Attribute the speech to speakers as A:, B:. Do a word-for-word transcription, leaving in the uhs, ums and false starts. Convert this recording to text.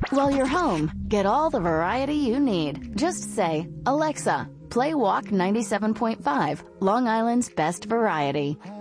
A: While you're home, get all the variety you need. Just say, Alexa, play Walk ninety-seven point five, Long Island's best variety.